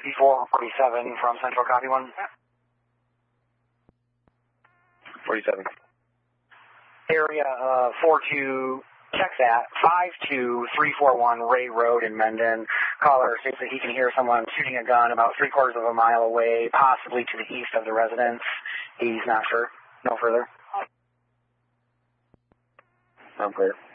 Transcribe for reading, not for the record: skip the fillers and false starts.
5447 from Central, copy 1. 47. Area 42, check that, 52341 Ray Road in Mendon. Caller states that he can hear someone shooting a gun about 3/4 of a mile away, possibly to the east of the residence. He's not sure. No further. I'm clear.